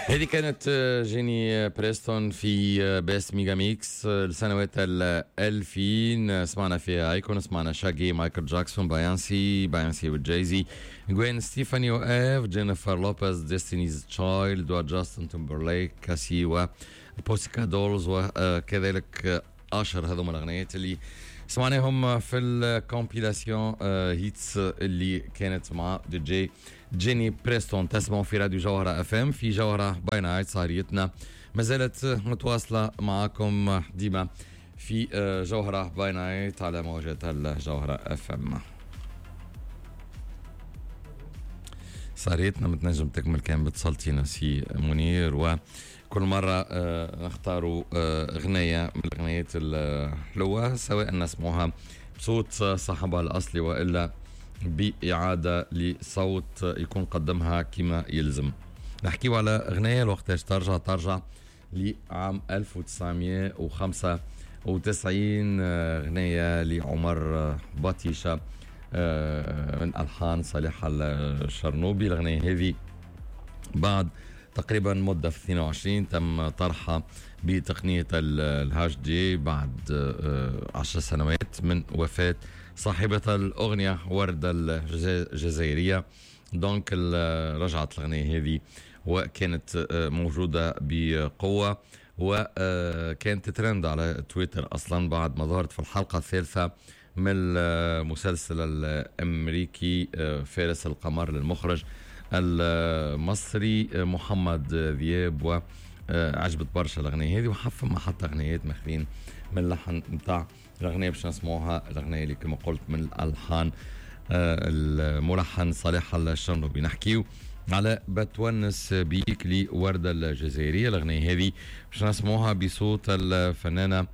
هذه كانت جيني بريستون في بيست ميجا ميكس السنوات 2000. سمعنا فيها ايكون، سمعنا شاجي، مايكل جاكسون، بايانسي وجايزي، جوين ستيفاني واف، جينيفر لوبيز، ديستينيز تشايلد، وجاستن تيمبرليك، كاسي والبوسيكا دولز، وكذلك اشهر هذوما الاغنيات اللي سمعناهم في الكومبيلاسيون هيتس اللي كانت مع دي جي جيني بريستون. تسمعوا في راديو جوهرة اف ام في جوهرة باي نايت. صاريتنا ما زالت متواصلة معكم ديما في جوهرة باي نايت على موجات الجوهرة اف ام. صاريتنا متنجم تكمل كان بتصلتينا سي منير، وكل مرة نختاروا أغنية من الأغنيات الحلوة، سواء نسموها بصوت صاحبها الأصلي وإلا بإعادة لصوت يكون قدمها كما يلزم. نحكيو على أغنية الوقتاش ترجع لعام 1995، أغنية لعمر بطيشة من ألحان صالح الشرنوبي. الأغنية هذه بعد تقريبا مدة في 22 تم طرحها بتقنية الهاش دي بعد 10 سنوات من وفاة صاحبة الأغنية وردة الجزائرية. دونك رجعت الأغنية هذه وكانت موجودة بقوة، وكانت ترند على تويتر أصلا بعد ما ظهرت في الحلقة الثالثة من المسلسل الأمريكي فارس القمر للمخرج المصري محمد ذياب، وعجبت برشا الأغنية هذه، وحفم ما حتى أغنيات ماخذين من اللحن متاع الأغنية باش نسموها. الأغنية اللي كما قلت من الألحان الملحن صالح الشرنوبي. نحكيو على بتونس بيك لوردة الجزائرية. الأغنية هذه باش نسموها بصوت الفنانة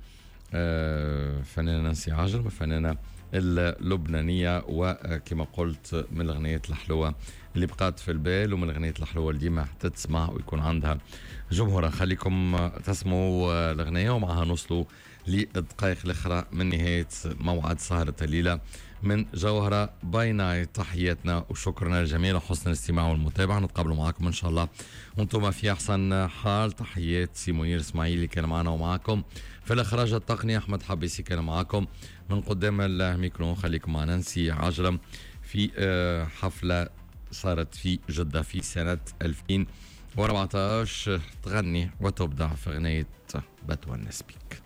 نانسي عجرم، الفنانة اللبنانية، وكما قلت من الأغنيات الحلوة اللي بقات في البال، ومن الأغنيات الحلوة اللي ديما تتسمع ويكون عندها جمهورها. خليكم تسمعوا الأغنية ومعها نوصلوا للدقائق الأخرى من نهاية موعد سهرة الليلة من جوهرة باي نايت. تحياتنا وشكرنا للجميع لحسن الاستماع والمتابعة. نتقابلوا معكم إن شاء الله وانتم في أحسن حال. تحيات سي منير إسماعيل اللي كان معنا ومعكم في الإخراج التقني، أحمد حبيسي كان معكم من قدام الميكرو. خليكم مع نانسي عجرم في حفلة صارت في جدة في سنة 2014 تغني وتبدع في أغنية بتونس بيك.